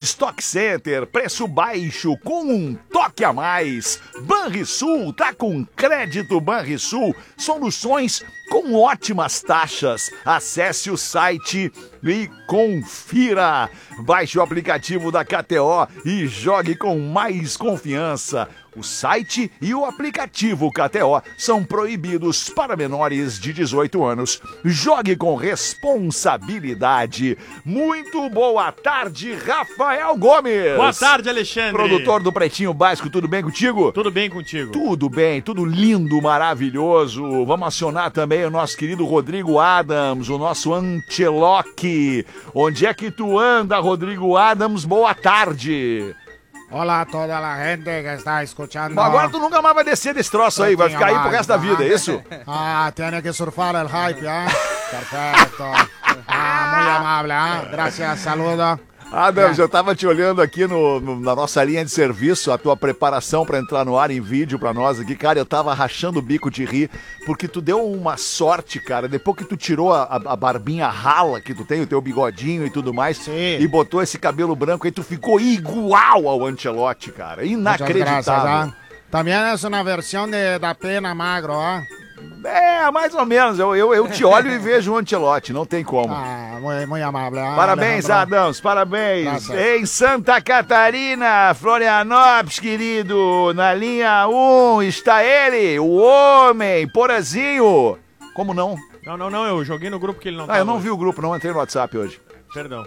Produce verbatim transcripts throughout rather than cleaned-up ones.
Stock Center, preço baixo com um toque a mais. Banrisul, tá com crédito Banrisul, soluções com ótimas taxas. Acesse o site e confira. Baixe o aplicativo da K T O e jogue com mais confiança. O site e o aplicativo K T O são proibidos para menores de dezoito anos. Jogue com responsabilidade. Muito boa tarde, Rafael Gomes. Boa tarde, Alexandre. Produtor do Pretinho Básico, tudo bem contigo? Tudo bem contigo. Tudo bem, tudo lindo, maravilhoso. Vamos acionar também o nosso querido Rodrigo Adams, o nosso Ancelotti. Onde é que tu anda, Rodrigo Adams? Boa tarde. Olá a toda a gente que está escutando. Bom, agora tu nunca mais vai descer desse troço aí, vai ficar aí pro resto da vida, é isso? Ah, tiene que surfar el hype, ¿eh? Perfecto. Ah, muy amable, ¿eh? Gracias, saludo. Adams, eu tava te olhando aqui no, no- na nossa linha de serviço, a tua preparação pra entrar no ar em vídeo pra nós aqui, cara, eu tava rachando o bico de rir, porque tu deu uma sorte, cara, depois que tu tirou a, a- a barbinha rala que tu tem, o teu bigodinho e tudo mais, Sim. e botou esse cabelo branco aí, tu ficou igual ao Ancelotti, cara, Muchas gracias, inacreditável. ¿eh? También es una versión de Da Pena Magro, ¿eh? É, mais ou menos, eu, eu, eu te olho e vejo o Ancelotti, não tem como. Ah, muy, muy amable, ¿eh? Parabéns, Alejandro. Adams, parabéns. Graças. Em Santa Catarina, Florianópolis, querido, na linha um está ele, o homem, Porazinho. Como não? Não, não, não, eu joguei no grupo que ele não tá. Ah, eu não hoje. vi o grupo, não entrei no WhatsApp hoje. Perdão.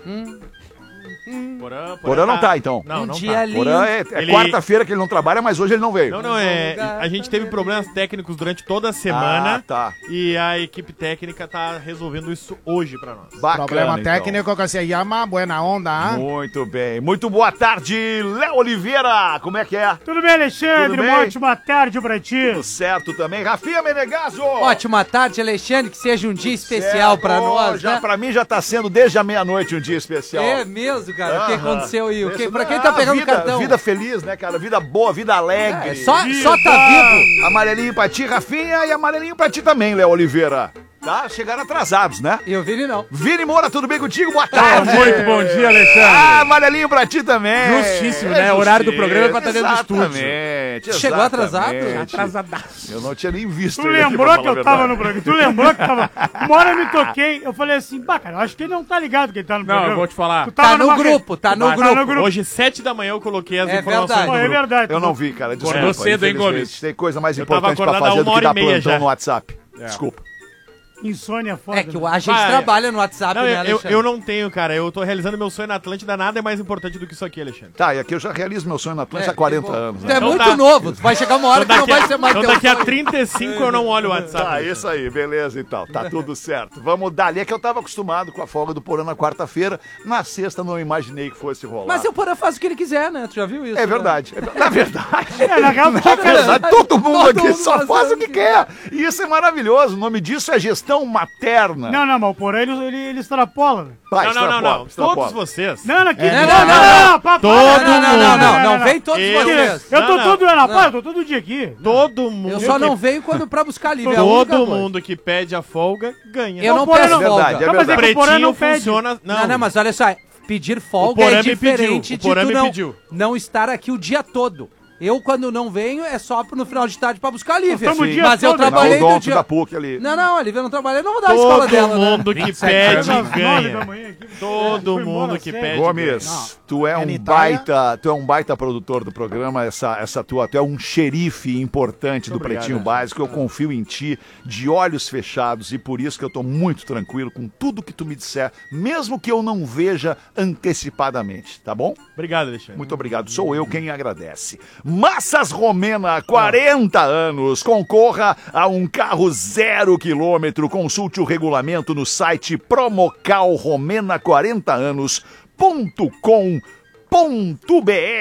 Porã, Porã não tá, então. Não, Um não dia tá. lindo. Porã é, é Ele- quarta-feira que ele não trabalha, mas hoje ele não veio. Não, não, é. A gente teve problemas técnicos durante toda a semana. Ah, tá. E a equipe técnica tá resolvendo isso hoje pra nós. Bacana, Problema então. técnico que se llama Buena Onda, ¿eh? Muito bem. Muito boa tarde, Léo Oliveira. Como é que é? Tudo bem, Alexandre? Tudo bem? Uma ótima tarde pra ti. Tudo certo também. Rafinha Menegaso. Ótima tarde, Alexandre, que seja um dia especial Certo. pra nós, Já, né? Pra mim já tá sendo desde a meia-noite um dia especial. É mesmo, cara. O que Aham. aconteceu aí? O que, Isso, pra quem ah, tá pegando vida, cartão? Vida feliz, né, cara? Vida boa, vida alegre. É, só, só tá vivo. Amarelinho pra ti, Rafinha, e amarelinho pra ti também, Léo Oliveira. Tá? Chegaram atrasados, né? E o Vini não. Vini Moura, tudo bem contigo? Boa tarde. Muito bom dia, Alexandre. Ah, amarelinho pra ti também. Justíssimo, né? O horário do programa é pra estar dentro do estúdio. Exatamente. Chegou atrasado? exatamente. Atrasadaço. Eu não tinha nem visto. Tu ele aqui, lembrou pra que falar eu a tava verdade. no programa? Tu lembrou que tava... Uma hora eu me toquei, eu falei assim, bah, cara, eu acho que ele não tá ligado que ele tá no Não, programa. eu vou te falar. Tu Tá tava no numa grupo, tá no Tá grupo. no grupo. Hoje, sete da manhã, eu coloquei as É informações verdade. no Pô, é grupo. verdade. Eu tu não vi, cara. Desculpa. Acordou cedo, hein, infelizmente. Gomes? Tem coisa mais Eu tava importante pra acordado há fazer uma do que hora dar e meia plantão já. no WhatsApp. É. Desculpa. Insônia foda. É que né? a gente Vai. trabalha no WhatsApp, Não, né, eu, eu, Alexandre? eu não tenho, cara. Eu tô realizando meu sonho na Atlântida. Nada é mais importante do que isso aqui, Alexandre. Tá, e aqui eu já realizo meu sonho na Atlântica É, há quarenta que bom. anos. Tu Né? é Então muito tá. novo. Tu vai chegar uma hora que não vai ser mais então teu daqui a sonho. trinta e cinco eu não olho o WhatsApp. Tá, isso aí, beleza então. Tá tudo certo. Vamos dar ali, é que eu tava acostumado com a folga do Porã na quarta-feira. Na sexta não imaginei que fosse rolar. Mas o Porã faz o que ele quiser, né? Tu já viu isso? É verdade. É ver- Na verdade. É, na real, tu Na verdade, todo mundo Todo aqui mundo só faz faz o o que que quer. E isso é maravilhoso. O nome disso é gestão materna. Não, não, mas o Porã, ele, ele, ele extrapola. né? Vai, Não, não, não, extrapola, não. extrapola. Todos vocês. Não, não, que... É, não, não, não, papai, Todo Não, não, não, não, não, vem todos Eu- vocês. Eu tô Não, todo ano, não. rapaz, eu tô todo dia aqui. Todo mundo. Eu só que- não venho quando pra buscar livro. é a única Todo coisa. mundo que pede a folga ganha. Eu não Porã peço não- folga. Verdade, é Não, mas é que o Porã Pretinho não pede. funciona. Não, Não, não, mas olha só, pedir O folga Porã é me diferente pediu, o de Porã tu me não, pediu. não estar aqui o dia todo. Eu, quando não venho, é só no final de tarde pra buscar a Lívia. Nós estamos o dia Mas eu todo, Na trabalhei no odonto dia... da P U C ali. Não, não, a Lívia não trabalha, eu não vou dar a escola Todo dela, né? mundo que Às pede nove da ganha. manhã aqui. Todo Foi embora mundo que cedo. pede. Gomes, tu é um Itália. baita, tu é um baita produtor do programa, essa, essa tua, tu é um xerife importante do obrigado, Pretinho Alexandre. Básico, eu confio em ti, de olhos fechados, e por isso que eu tô muito tranquilo com tudo que tu me disser, mesmo que eu não veja antecipadamente, tá bom? Obrigado, Alexandre. Muito obrigado, sou eu quem agradece. Massas Romena, quarenta anos, concorra a um carro zero quilômetro, consulte o regulamento no site promocal romena quarenta anos ponto com ponto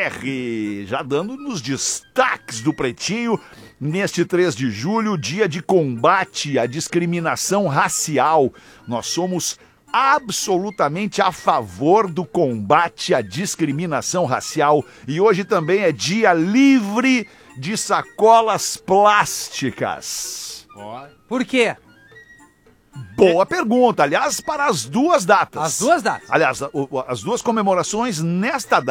br. Já dando nos destaques do Pretinho, neste três de julho, dia de combate à discriminação racial. Nós somos absolutamente a favor do combate à discriminação racial e hoje também é dia livre de sacolas plásticas. Por quê? Boa pergunta, aliás, para as duas datas. As duas datas. Aliás, o- o- as duas comemorações nesta data.